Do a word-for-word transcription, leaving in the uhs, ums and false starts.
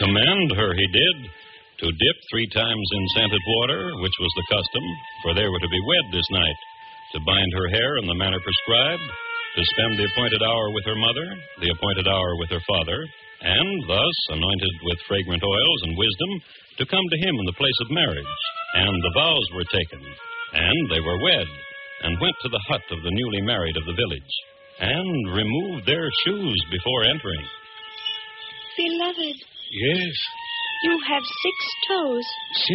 command her he did to dip three times in scented water, which was the custom, for they were to be wed this night, to bind her hair in the manner prescribed, to spend the appointed hour with her mother, the appointed hour with her father, and thus, anointed with fragrant oils and wisdom, to come to him in the place of marriage. And the vows were taken, and they were wed, and went to the hut of the newly married of the village, and removed their shoes before entering. Beloved. Yes? You have six toes.